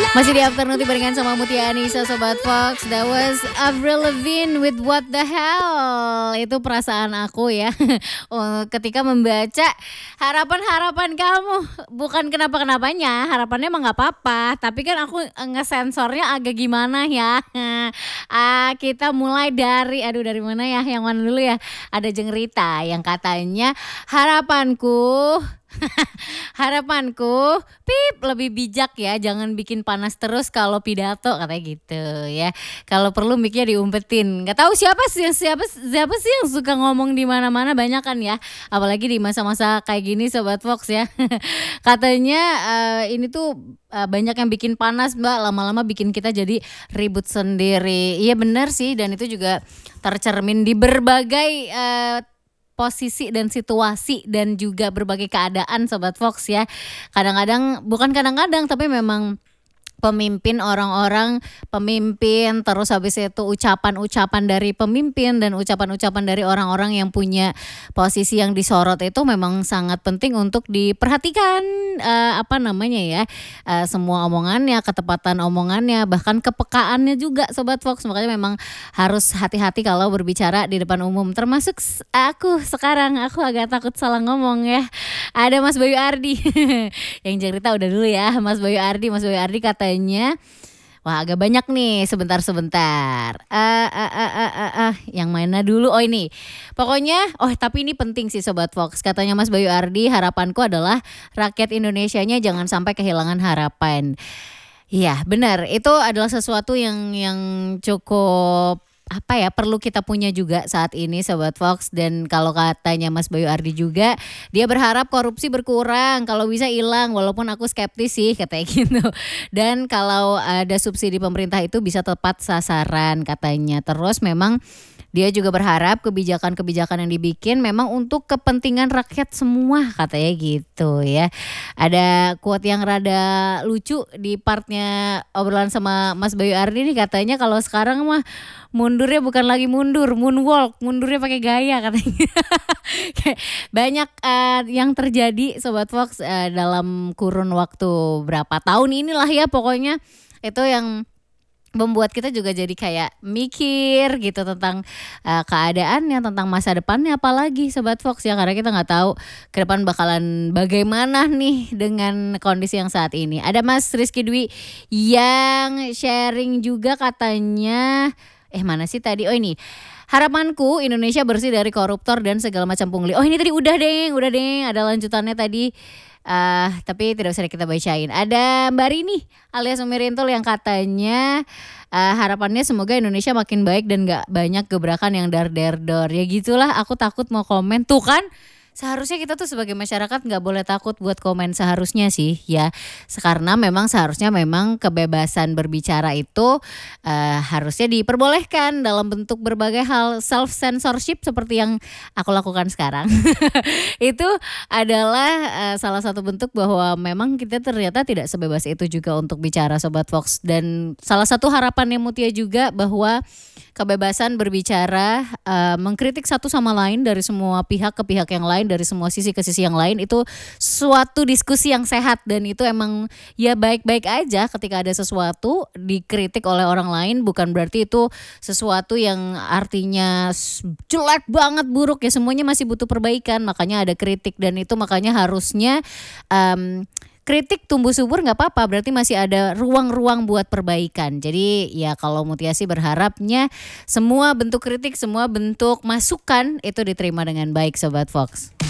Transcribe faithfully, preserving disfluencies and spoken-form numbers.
Masih di Afternoon barengan sama Mutia Anissa Sobat Fox. That was Avril Lavigne with What the Hell. Itu perasaan aku ya oh, ketika membaca harapan-harapan kamu. Bukan kenapa-kenapanya, harapannya emang gak apa-apa. Tapi kan aku ngesensornya agak gimana ya. ah, Kita mulai dari, aduh dari mana ya, yang mana dulu ya. Ada Jengrita yang katanya harapanku harapanku pip lebih bijak ya, jangan bikin panas terus kalau pidato katanya gitu ya. Kalau perlu mic-nya diumpetin. Nggak tahu siapa sih siapa siapa sih yang suka ngomong di mana-mana, banyak kan ya. Apalagi di masa-masa kayak gini Sobat Fox ya. Katanya uh, ini tuh uh, banyak yang bikin panas Mbak, lama-lama bikin kita jadi ribut sendiri. Iya benar sih, dan itu juga tercermin di berbagai uh, posisi dan situasi dan juga berbagai keadaan Sobat Fox ya. Kadang-kadang, bukan kadang-kadang tapi memang pemimpin, orang-orang pemimpin, terus habis itu ucapan-ucapan dari pemimpin dan ucapan-ucapan dari orang-orang yang punya posisi yang disorot itu memang sangat penting untuk diperhatikan uh, apa namanya ya, uh, semua omongannya, ketepatan omongannya, bahkan kepekaannya juga Sobat Fox. Makanya memang harus hati-hati kalau berbicara di depan umum, termasuk aku sekarang, aku agak takut salah ngomong ya. Ada Mas Bayu Ardi yang cerita udah dulu ya, Mas Bayu Ardi, Mas Bayu Ardi kata katanya, wah agak banyak nih, sebentar-sebentar. Uh, uh, uh, uh, uh, uh. Yang mana dulu? Oh ini, pokoknya, oh tapi ini penting sih Sobat Fox. Katanya Mas Bayu Ardi, harapanku adalah rakyat Indonesianya jangan sampai kehilangan harapan. Iya benar, itu adalah sesuatu yang yang cukup apa ya, perlu kita punya juga saat ini Sobat Fox. Dan kalau katanya Mas Bayu Ardi juga, dia berharap korupsi berkurang, kalau bisa hilang, walaupun aku skeptis sih katanya gitu. Dan kalau ada subsidi pemerintah itu bisa tepat sasaran katanya. Terus memang dia juga berharap kebijakan-kebijakan yang dibikin memang untuk kepentingan rakyat semua katanya gitu ya. Ada quote yang rada lucu di partnya obrolan sama Mas Bayu Ardi nih, katanya kalau sekarang mah mundurnya bukan lagi mundur, moonwalk, mundurnya pakai gaya katanya. Banyak uh, yang terjadi Sobat Fox uh, dalam kurun waktu berapa tahun inilah ya, pokoknya itu yang membuat kita juga jadi kayak mikir gitu tentang uh, keadaannya, tentang masa depannya apalagi Sobat Fox ya, karena kita nggak tahu ke depan bakalan bagaimana nih dengan kondisi yang saat ini. Ada Mas Rizky Dwi yang sharing juga katanya, eh mana sih tadi, oh ini, harapanku Indonesia bersih dari koruptor dan segala macam pungli. Oh ini tadi udah deh, udah deh, ada lanjutannya tadi. Uh, tapi tidak usah kita bacain. Ada Mbak Rini alias Umi Rintul yang katanya uh, harapannya semoga Indonesia makin baik dan gak banyak gebrakan yang dar der dor. Ya gitulah, aku takut mau komen. Tuh kan, seharusnya kita tuh sebagai masyarakat gak boleh takut buat komen, seharusnya sih ya. Karena memang seharusnya memang kebebasan berbicara itu uh, harusnya diperbolehkan dalam bentuk berbagai hal. Self censorship seperti yang aku lakukan sekarang itu adalah uh, salah satu bentuk bahwa memang kita ternyata tidak sebebas itu juga untuk bicara Sobat Fox. Dan salah satu harapannya Mutia juga bahwa kebebasan berbicara, uh, mengkritik satu sama lain dari semua pihak ke pihak yang lain, dari semua sisi ke sisi yang lain, itu suatu diskusi yang sehat. Dan itu emang ya baik-baik aja ketika ada sesuatu dikritik oleh orang lain, bukan berarti itu sesuatu yang artinya jelek banget, buruk ya, semuanya masih butuh perbaikan, makanya ada kritik. Dan itu makanya harusnya um, kritik tumbuh subur gak apa-apa, berarti masih ada ruang-ruang buat perbaikan. Jadi ya kalau Mutia sih berharapnya semua bentuk kritik, semua bentuk masukan itu diterima dengan baik Sobat Fox.